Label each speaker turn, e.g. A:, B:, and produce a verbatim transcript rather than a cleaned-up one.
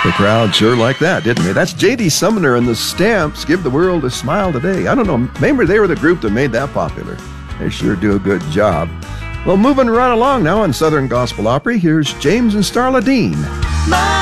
A: The crowd sure liked that, didn't they? That's J D. Sumner and the Stamps, Give the World a Smile Today. I don't know, maybe they were the group that made that popular. They sure do a good job. Well, moving right along now on Southern Gospel Opry, here's James and Starla Dean.